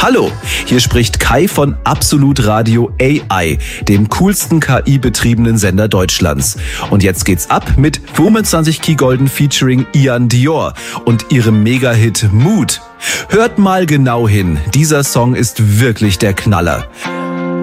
Hallo, hier spricht Kai von Absolut Radio AI, dem coolsten KI-betriebenen Sender Deutschlands. Und jetzt geht's ab mit 25 Key Golden featuring Ian Dior und ihrem Mega-Hit Mood. Hört mal genau hin, dieser Song ist wirklich der Knaller.